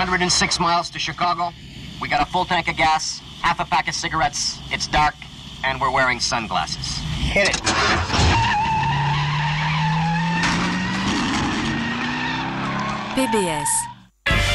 106 miles to Chicago. We got a full tank of gas, half a pack of cigarettes. It's dark, and we're wearing sunglasses. Hit it. PBS